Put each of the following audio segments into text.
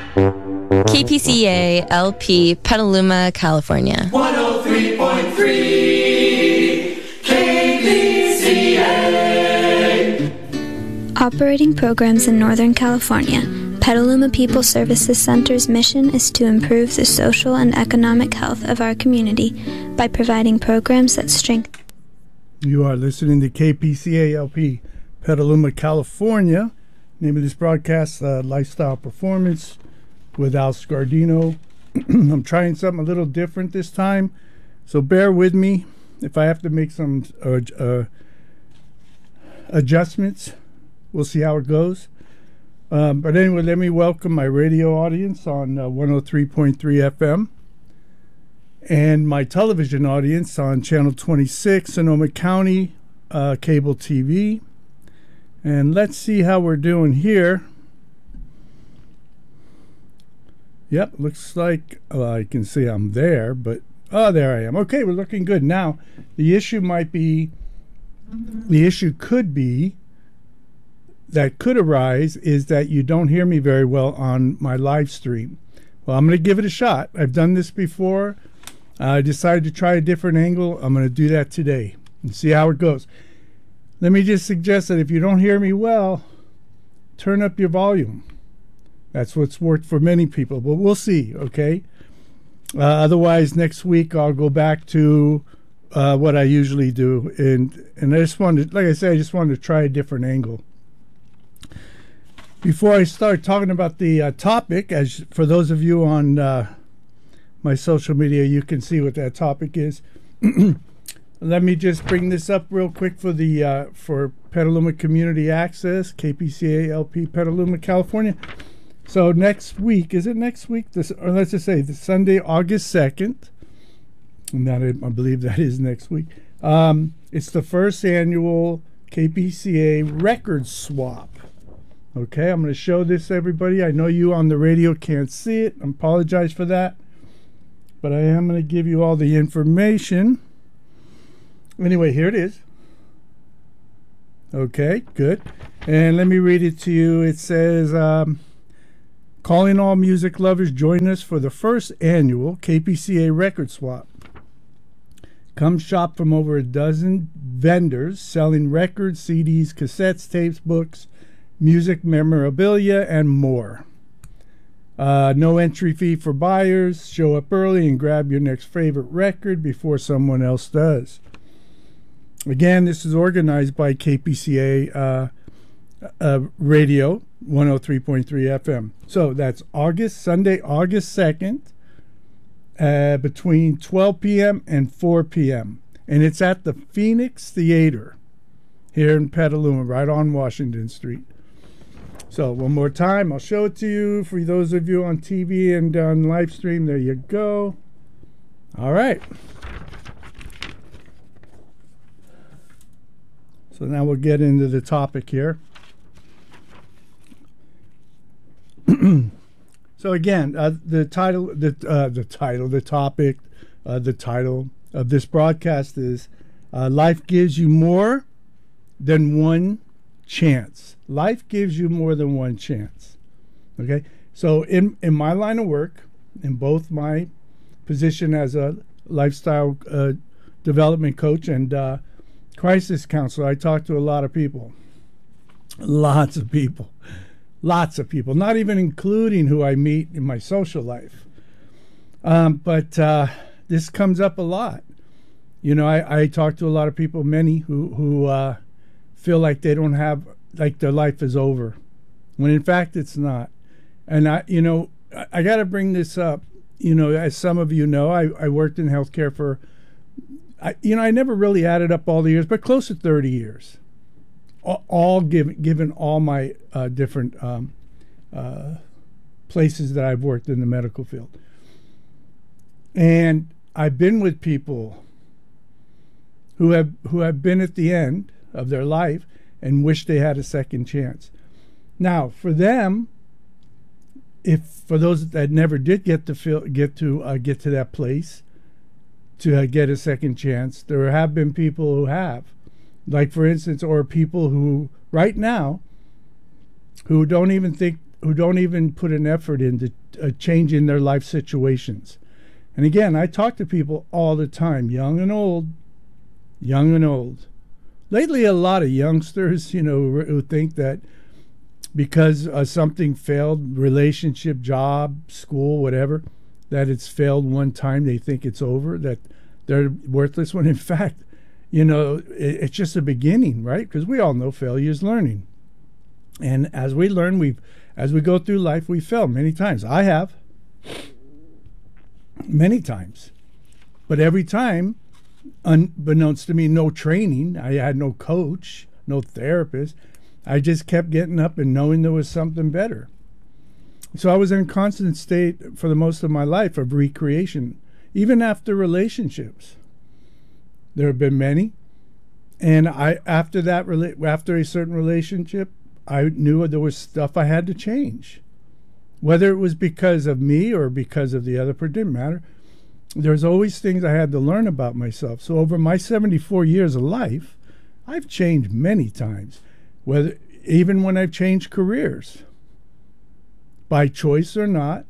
KPCA LP, Petaluma, California. 103.3 KPCA. Operating programs in Northern California. Petaluma People Services Center's mission is to improve the social and economic health of our community by providing programs that strengthen. You are listening to KPCA LP, Petaluma, California. Name of this broadcast, Lifestyle Performance with Al Scardino. I'm trying something a little different this time, so bear with me if I have to make some adjustments. We'll see how it goes. But anyway, let me welcome my radio audience on 103.3 FM and my television audience on Channel 26, Sonoma County Cable TV. And let's see how we're doing here. Yep, looks like I can see I'm there, but there I am. Okay, we're looking good. Now, the issue could be that could arise is that you don't hear me very well on my live stream. Well, I'm going to give it a shot. I've done this before. I decided to try a different angle. I'm going to do that today and see how it goes. Let me just suggest that if you don't hear me well, turn up your volume. That's what's worked for many people, but we'll see, okay? Otherwise, next week I'll go back to what I usually do. And I just wanted, like I said, I just wanted to try a different angle. Before I start talking about the topic, as for those of you on my social media, you can see what that topic is. Let me just bring this up real quick for Petaluma Community Access, KPCA LP, Petaluma, California. So next week, is it next week? Or let's just say the Sunday, August 2nd. And that I believe that is next week. It's the first annual KPCA record swap. Okay, I'm going to show this to everybody. I know you on the radio can't see it. I apologize for that. But I am going to give you all the information. Anyway, here it is. Okay, good. And let me read it to you. It says, calling all music lovers, join us for the first annual KPCA record swap. Come shop from over a dozen vendors selling records, CDs, cassettes, tapes, books, music memorabilia, and more. No entry fee for buyers. Show up early and grab your next favorite record before someone else does. Again, this is organized by KPCA Radio 103.3 FM. So that's Sunday, August 2nd, between 12 p.m. and 4 p.m. And it's at the Phoenix Theater here in Petaluma, right on Washington Street. So one more time, I'll show it to you for those of you on TV and on live stream. There you go. All right. So now we'll get into the topic here. So again, the title of this broadcast is Life Gives You More Than One Chance. Life gives you more than one chance. Okay? So in my line of work, in both my position as a lifestyle development coach and crisis counselor, I talk to a lot of people. Lots of people. Not even including who I meet in my social life. But this comes up a lot. You know, I talk to a lot of people, many who feel like they don't have, like their life is over, when in fact it's not. And I got to bring this up. You know, as some of you know, I worked in healthcare for, I never really added up all the years, but close to 30 years. All given all my different places that I've worked in the medical field. And I've been with people who have been at the end of their life and wish they had a second chance. Now, for them, for those that never did get to that place to get a second chance, there have been people who have, like for instance, or people who right now who don't even think who don't even put an effort into changing their life situations. And again, I talk to people all the time, young and old. Lately, a lot of youngsters, who think that because something failed, relationship, job, school, whatever, that it's failed one time, they think it's over, that they're worthless, when in fact, it's just a beginning, right? Because we all know failure is learning. And as we learn, as we go through life, we fail many times. I have. Many times. But every time, unbeknownst to me, no training. I had no coach, no therapist. I just kept getting up and knowing there was something better. So I was in a constant state for the most of my life of recreation, even after relationships. There have been many. And after a certain relationship, I knew there was stuff I had to change. Whether it was because of me or because of the other person, didn't matter. There's always things I had to learn about myself. So over my 74 years of life, I've changed many times. Even when I've changed careers, by choice or not,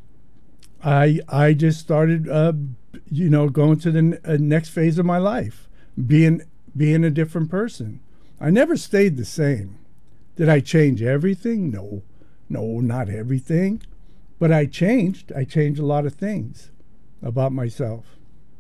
I just started, going to the next phase of my life, being a different person. I never stayed the same. Did I change everything? No, not everything. But I changed. I changed a lot of things about myself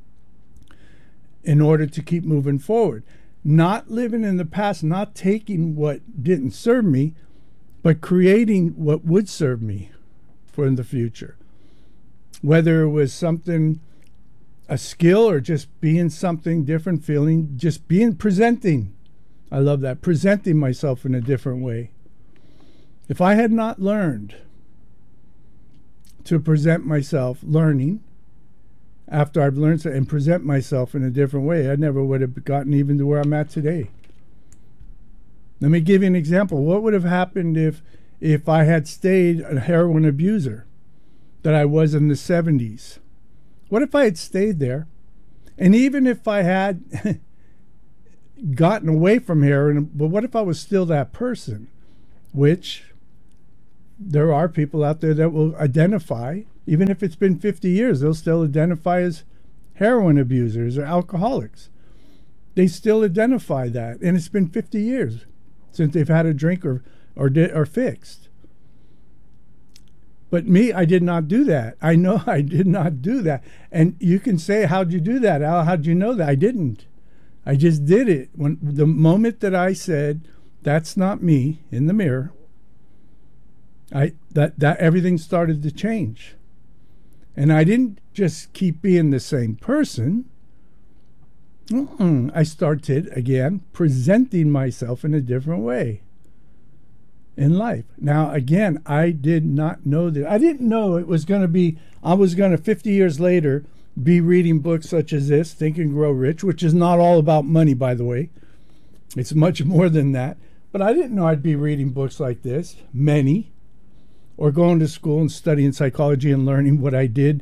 in order to keep moving forward. Not living in the past, not taking what didn't serve me, but creating what would serve me for in the future. Whether it was something, a skill, or just being something different, presenting. I love that, presenting myself in a different way. If I had not learned to present myself, learning, after I've learned and present myself in a different way, I never would have gotten even to where I'm at today. Let me give you an example. What would have happened if I had stayed a heroin abuser that I was in the 70s? What if I had stayed there? And even if I had gotten away from heroin, but what if I was still that person? Which there are people out there that will identify, even if it's been 50 years, they'll still identify as heroin abusers or alcoholics. They still identify that, and it's been 50 years since they've had a drink or fixed. But me, I did not do that. I know I did not do that. And you can say, how'd you do that, Al? How'd you know that? I didn't. I just did it. When the moment that I said, that's not me, in the mirror, that everything started to change. And I didn't just keep being the same person. I started, again, presenting myself in a different way in life. Now, again, I did not know that. I didn't know it was going to be, I was going to, 50 years later, be reading books such as this, Think and Grow Rich, which is not all about money, by the way. It's much more than that. But I didn't know I'd be reading books like this, many, or going to school and studying psychology and learning what I did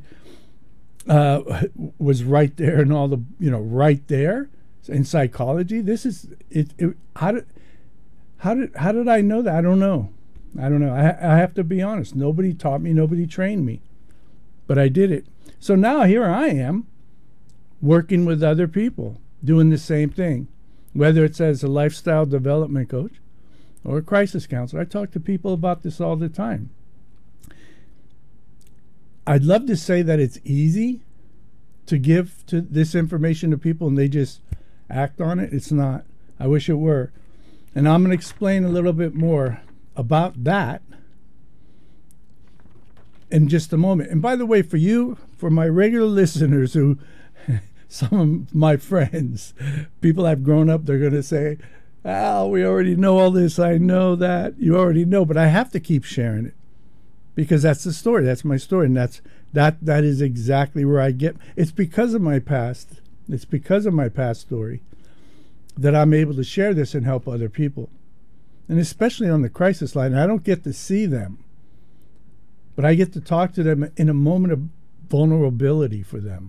was right there, and all the, right there in psychology. This is it. How did I know that? I don't know. I have to be honest. Nobody taught me. Nobody trained me. But I did it. So now here I am, working with other people, doing the same thing, whether it's as a lifestyle development coach or a crisis counselor. I talk to people about this all the time. I'd love to say that it's easy to give to this information to people and they just act on it. It's not. I wish it were. And I'm going to explain a little bit more about that in just a moment. And by the way, for my regular listeners who, some of my friends, people I've grown up, they're going to say, Al, we already know all this. I know that. You already know. But I have to keep sharing it. Because that's the story. That's my story. And that is exactly where I get. It's because of my past. It's because of my past story that I'm able to share this and help other people. And especially on the crisis line. I don't get to see them. But I get to talk to them in a moment of vulnerability for them.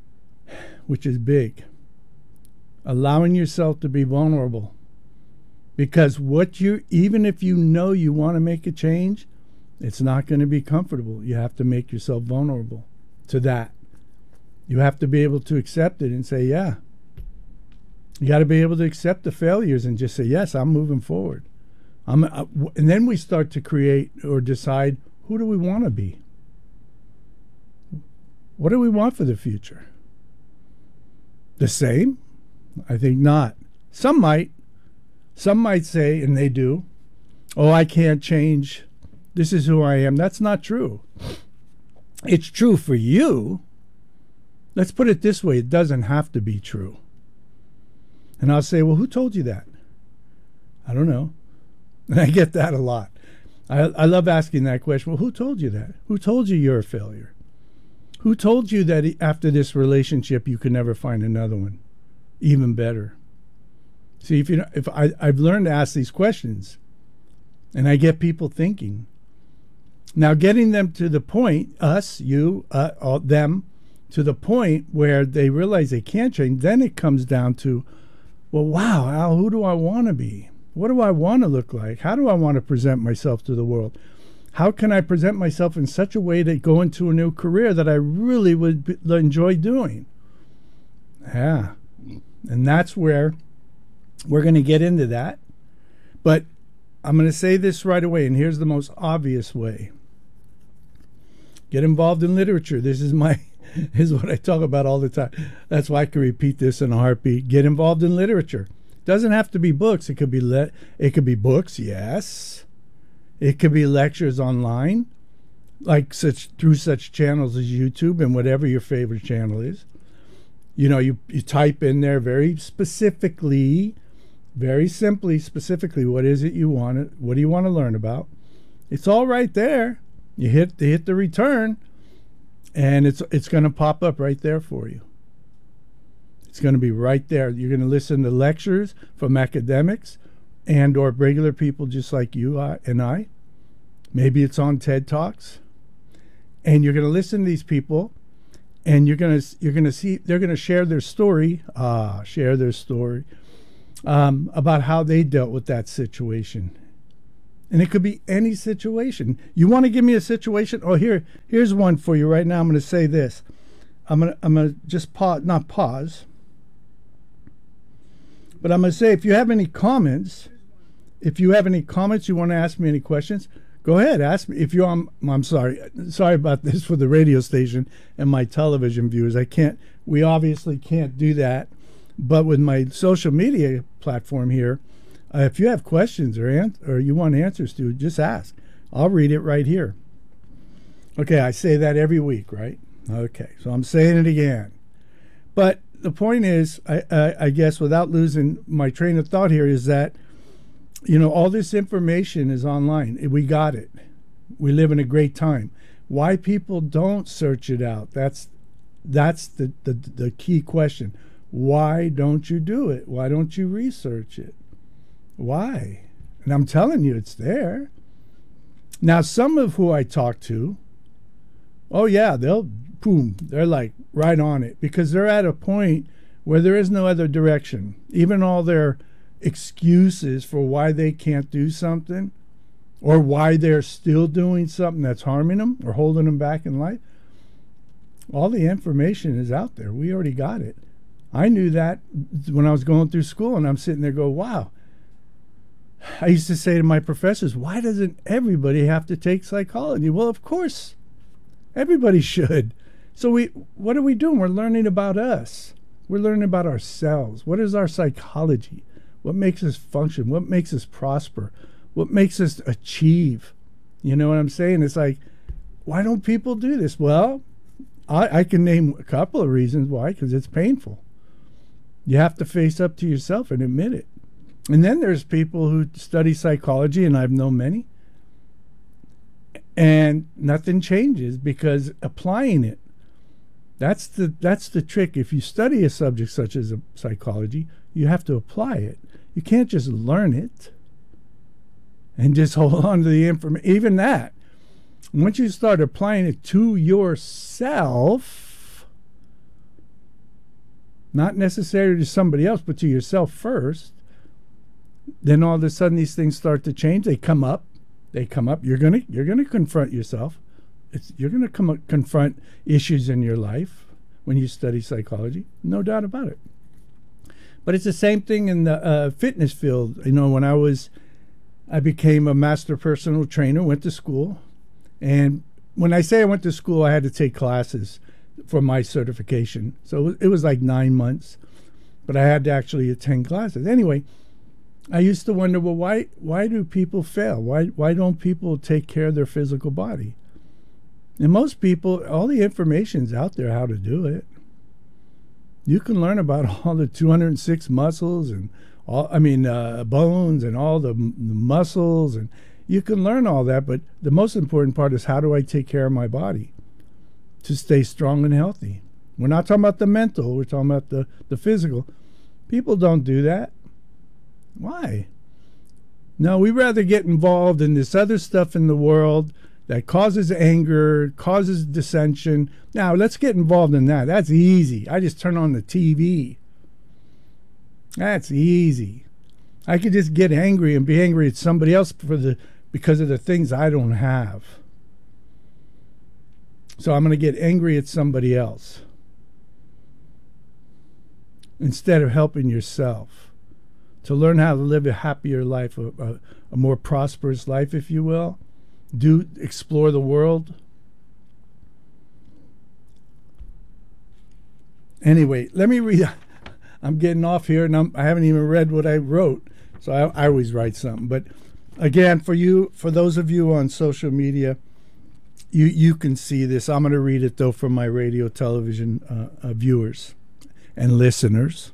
Which is big. Allowing yourself to be vulnerable. Because even if you know you want to make a change, it's not going to be comfortable. You have to make yourself vulnerable to that. You have to be able to accept it and say, yeah. You got to be able to accept the failures and just say, yes, I'm moving forward. And then we start to create or decide, who do we want to be? What do we want for the future? The same? I think not. Some might. Some might say, and they do, oh, I can't change. This is who I am. That's not true. It's true for you. Let's put it this way. It doesn't have to be true. And I'll say, well, who told you that? I don't know. And I get that a lot. I love asking that question. Well, who told you that? Who told you you're a failure? Who told you that after this relationship you could never find another one even better? See, I've learned to ask these questions, and I get people thinking. Now, getting them to the point, us, you, them, to the point where they realize they can't change, then it comes down to, well, wow, Al, who do I want to be? What do I want to look like? How do I want to present myself to the world? How can I present myself in such a way to go into a new career that I really would enjoy doing? Yeah. And that's where we're going to get into that. But I'm going to say this right away, and here's the most obvious way. Get involved in literature. This is what I talk about all the time. That's why I can repeat this in a heartbeat. Get involved in literature. It doesn't have to be books. It could be books, yes. It could be lectures online, like through such channels as YouTube and whatever your favorite channel is. You know, you type in there very specifically, very simply, specifically, what is it you want? What do you want to learn about? It's all right there. You hit the return, and it's going to pop up right there for you. It's going to be right there. You're going to listen to lectures from academics and or regular people just like you and I. Maybe it's on TED Talks. And you're going to listen to these people, and you're going to see they're going to share their story, about how they dealt with that situation. And it could be any situation. You want to give me a situation? Oh, here's one for you right now. I'm going to say this. I'm going to just not pause. But I'm going to say, if you have any comments, you want to ask me any questions, go ahead, ask me. I'm sorry about this for the radio station and my television viewers. We obviously can't do that. But with my social media platform here, if you have questions or you want answers to, just ask. I'll read it right here. Okay, I say that every week, right? Okay, so I'm saying it again. But the point is, I guess, without losing my train of thought here, is that, all this information is online. We got it. We live in a great time. Why people don't search it out? That's the key question. Why don't you do it? Why don't you research it? Why? And I'm telling you, it's there. Now, some of who I talk to, oh yeah, they're like right on it, because they're at a point where there is no other direction. Even all their excuses for why they can't do something or why they're still doing something that's harming them or holding them back in life, all the information is out there. We already got it. I knew that when I was going through school, and I'm sitting there going, wow. I used to say to my professors, why doesn't everybody have to take psychology? Well, of course, everybody should. So what are we doing? We're learning about us. We're learning about ourselves. What is our psychology? What makes us function? What makes us prosper? What makes us achieve? You know what I'm saying? It's like, why don't people do this? Well, I can name a couple of reasons why, because it's painful. You have to face up to yourself and admit it. And then there's people who study psychology, and I've known many, and nothing changes because applying it. That's the trick. If you study a subject such as psychology, you have to apply it. You can't just learn it and just hold on to the information. Even that, once you start applying it to yourself, not necessarily to somebody else, but to yourself first, then all of a sudden these things start to change. They come up. You're gonna confront yourself. You're gonna confront issues in your life when you study psychology. No doubt about it. But it's the same thing in the fitness field. You know, when I became a master personal trainer, went to school, and when I say I went to school, I had to take classes for my certification. So it was like 9 months, but I had to actually attend classes. Anyway, I used to wonder, well, why do people fail? Why don't people take care of their physical body? And most people, all the information's out there how to do it. You can learn about all the 206 muscles and bones and all the muscles, and you can learn all that, but the most important part is, how do I take care of my body to stay strong and healthy? We're not talking about the mental, we're talking about the physical. People don't do that. Why? No, we rather get involved in this other stuff in the world that causes anger, causes dissension. Now, let's get involved in that. That's easy. I just turn on the TV. That's easy. I could just get angry and be angry at somebody else because of the things I don't have. So I'm going to get angry at somebody else instead of helping yourself to learn how to live a happier life, a more prosperous life, if you will. Explore the world. Anyway, let me read. I'm getting off here, and I haven't even read what I wrote, so I always write something. But again, for those of you on social media, you can see this. I'm going to read it, though, from my radio, television viewers and listeners.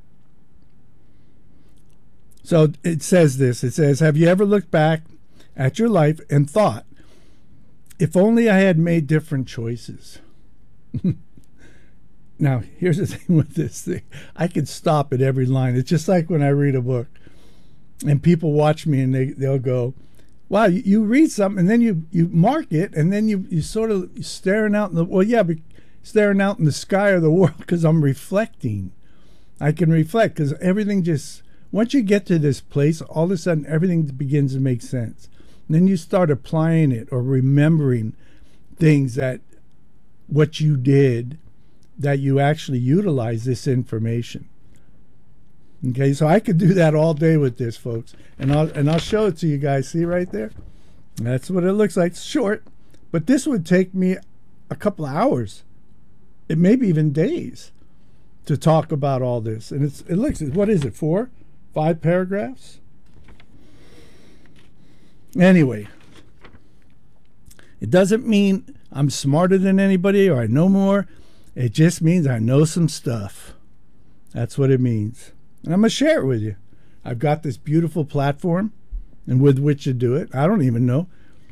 So it says this. It says, have you ever looked back at your life and thought, if only I had made different choices? Now, here's the thing with this thing. I could stop at every line. It's just like when I read a book and people watch me and they'll go, wow, you read something and then you mark it, and then you sort of staring out in staring out in the sky or the world, because I'm reflecting. I can reflect because everything just, once you get to this place, all of a sudden everything begins to make sense. And then you start applying it or remembering things what you did, that you actually utilize this information. Okay, so I could do that all day with this, folks, and I'll show it to you guys. See right there? That's what it looks like. It's short, but this would take me a couple of hours, it maybe even days, to talk about all this. And it looks, what is it, 4, 5 paragraphs? Anyway, it doesn't mean I'm smarter than anybody or I know more. It just means I know some stuff. That's what it means. And I'm going to share it with you. I've got this beautiful platform and with which to do it. I don't even know.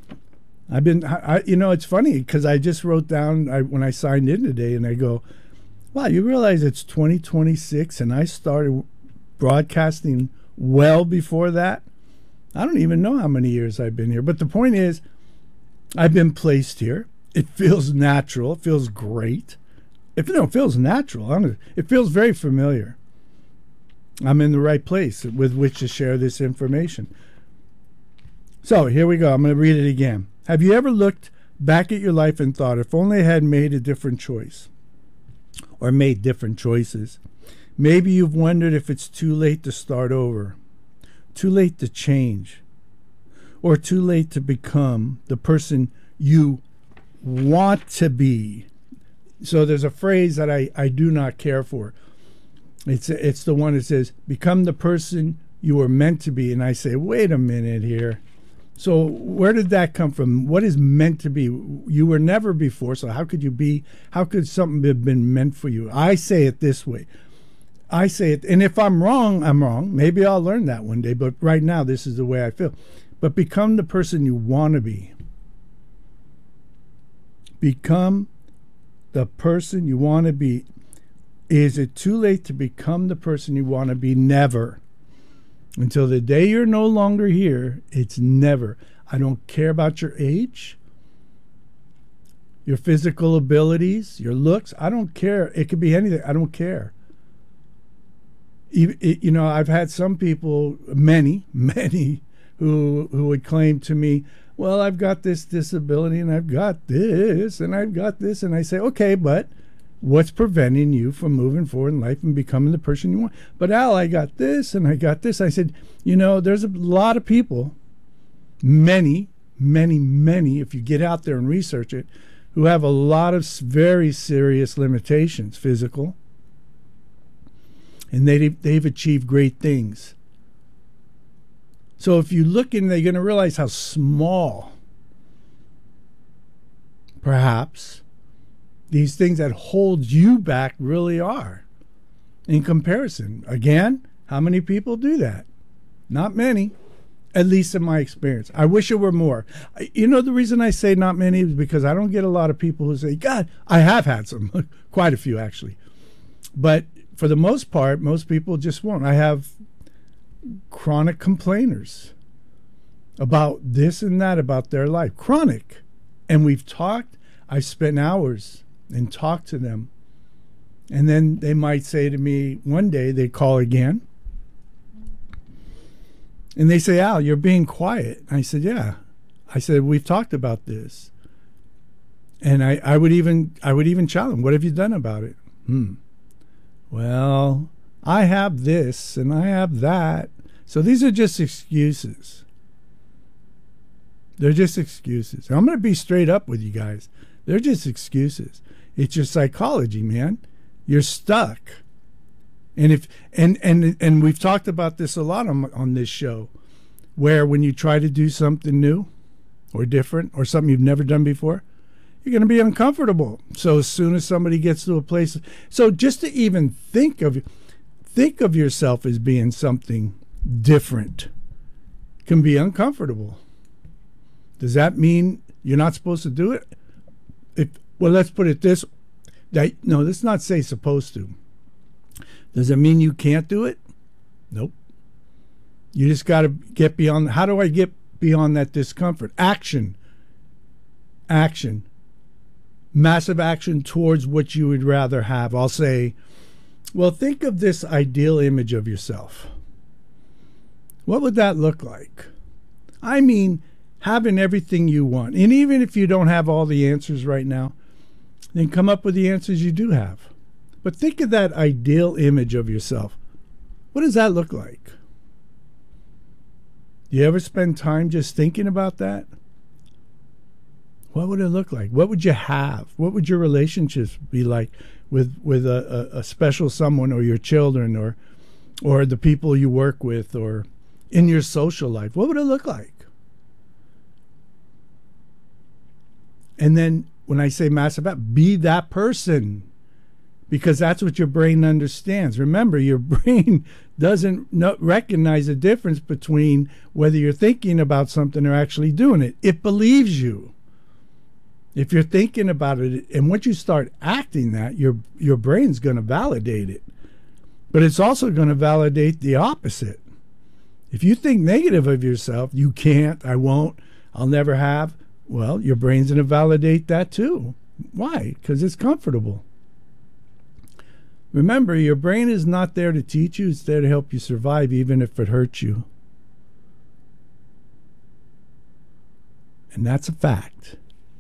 It's funny because I just wrote down when I signed in today, and I go, wow, you realize it's 2026 and I started broadcasting well before that? I don't even know how many years I've been here. But the point is, I've been placed here. It feels natural. It feels great. It feels natural. It feels very familiar. I'm in the right place with which to share this information. So here we go. I'm going to read it again. Have you ever looked back at your life and thought, if only I had made a different choice or made different choices? Maybe you've wondered if it's too late to start over, too late to change, or too late to become the person you want to be. So there's a phrase that I do not care for. It's the one that says, become the person you were meant to be. And I say, wait a minute here. So where did that come from? What is meant to be? You were never before, so how could something have been meant for you? I say it this way. I say it, and if I'm wrong, I'm wrong. Maybe I'll learn that one day, but right now this is the way I feel. But become the person you want to be. Become the person you want to be. Is it too late to become the person you want to be? Never. Until the day you're no longer here, it's never. I don't care about your age, your physical abilities, your looks. I don't care. It could be anything. I don't care. You know, I've had some people, many, who would claim to me, well, I've got this disability and I've got this and I've got this. And I say, okay, but what's preventing you from moving forward in life and becoming the person you want? But Al, I got this and I got this. I said, you know, there's a lot of people, many, if you get out there and research it, who have a lot of very serious limitations, physical, and they've achieved great things. So if you look in, they're going to realize how small, perhaps, these things that hold you back really are in comparison. Again, how many people do that? Not many, at least in my experience. I wish it were more. You know, the reason I say not many is because I don't get a lot of people who say, God, I have had some, quite a few actually. But for the most part, most people just won't. I have chronic complainers about this and that about their life. Chronic. And we've talked. I've spent hours and talked to them. And then they might say to me, one day they call again. And they say, Al, you're being quiet. I said, yeah. I said, we've talked about this. And I would even challenge them. What have you done about it? Well, I have this and I have that. So these are just excuses. They're just excuses. I'm going to be straight up with you guys. They're just excuses. It's your psychology, man. You're stuck. And we've talked about this a lot on this show, where when you try to do something new or different or something you've never done before, you're going to be uncomfortable. So as soon as somebody gets to a place, so just to even think of yourself as being something different can be uncomfortable. Does that mean you're not supposed to do it? Well, let's put it this. No, let's not say supposed to. Does it mean you can't do it? Nope. You just got to get beyond. How do I get beyond that discomfort? Action. Massive action towards what you would rather have. I'll say, well, think of this ideal image of yourself. What would that look like? I mean, having everything you want. And even if you don't have all the answers right now, then come up with the answers you do have. But think of that ideal image of yourself. What does that look like? Do you ever spend time just thinking about that? What would it look like? What would you have? What would your relationships be like with a special someone, or your children, or the people you work with, or in your social life? What would it look like? And then when I say massive, be that person, because that's what your brain understands. Remember, your brain doesn't recognize the difference between whether you're thinking about something or actually doing it. It believes you. If you're thinking about it, and once you start acting that, your brain's going to validate it. But it's also going to validate the opposite. If you think negative of yourself, you can't, I won't, I'll never have, well, your brain's going to validate that too. Why? Because it's comfortable. Remember, your brain is not there to teach you. It's there to help you survive, even if it hurts you. And that's a fact.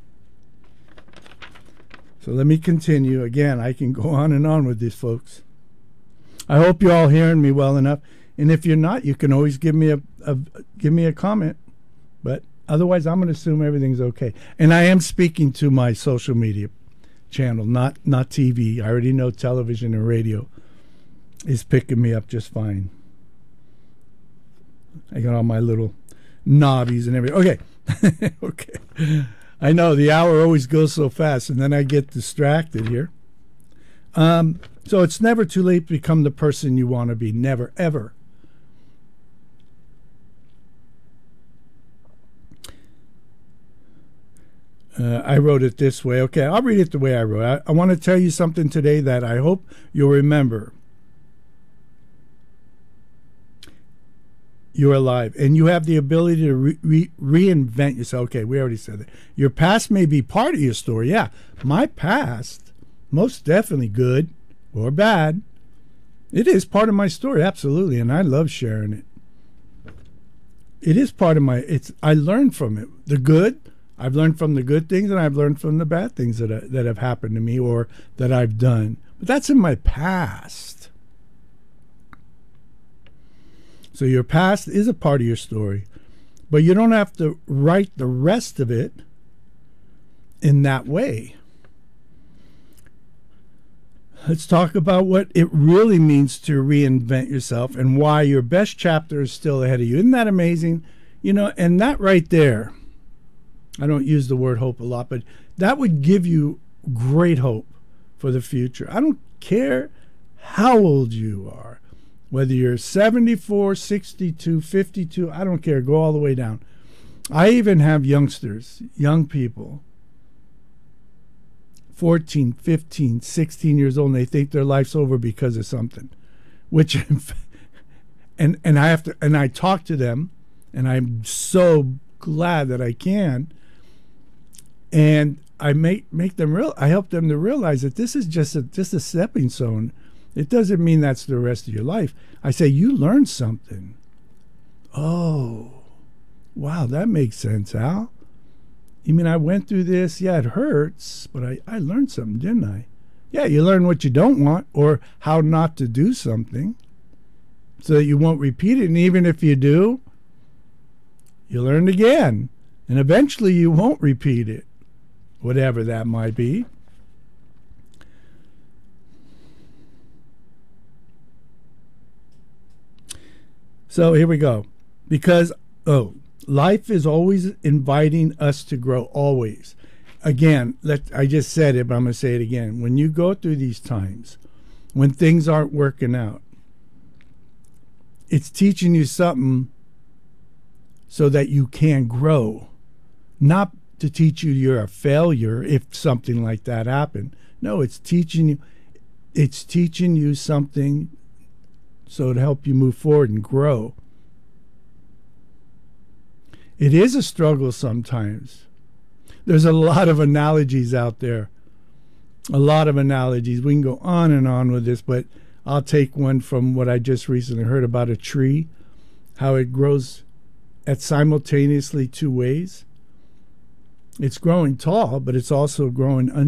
So let me continue. Again, I can go on and on with this, folks. I hope you're all hearing me well enough. And if you're not, you can always give me a comment. But otherwise, I'm going to assume everything's okay. And I am speaking to my social media channel, not TV. I already know television and radio is picking me up just fine. I got all my little knobbies and everything. Okay. Okay. I know the hour always goes so fast, and then I get distracted here. So it's never too late to become the person you want to be. Never, ever. I wrote it this way. Okay, I'll read it the way I wrote it. I want to tell you something today that I hope you'll remember. You're alive, and you have the ability to reinvent yourself. Okay, we already said that. Your past may be part of your story. Yeah, my past, most definitely good or bad, It is part of my story, absolutely, and I love sharing it. It is part of my. I learned from it. The good, I've learned from the good things, and I've learned from the bad things that have happened to me or that I've done. But that's in my past. So your past is a part of your story, but you don't have to write the rest of it in that way. Let's talk about what it really means to reinvent yourself and why your best chapter is still ahead of you. Isn't that amazing? You know, and that right there, I don't use the word hope a lot, but that would give you great hope for the future. I don't care how old you are, whether you're 74, 62, 52, I don't care. Go all the way down. I even have youngsters, young people, 14, 15, 16 years old, and they think their life's over because of something, which, and I talk to them, and I'm so glad that I can, and I make them I help them to realize that this is just a stepping stone. It doesn't mean that's the rest of your life. I say, you learned something. Oh, wow, that makes sense, Al. You mean I went through this? Yeah, it hurts, but I learned something, didn't I? Yeah, you learn what you don't want or how not to do something so that you won't repeat it. And even if you do, you learn again. And eventually you won't repeat it, whatever that might be. So here we go. Because, life is always inviting us to grow, always. Again, I just said it, but I'm going to say it again. When you go through these times, when things aren't working out, it's teaching you something so that you can grow. Not to teach you you're a failure if something like that happened. No, it's teaching you something so to help you move forward and grow. It is a struggle sometimes. There's a lot of analogies out there. A lot of analogies. We can go on and on with this, but I'll take one from what I just recently heard about a tree, how it grows at simultaneously two ways. It's growing tall, but it's also growing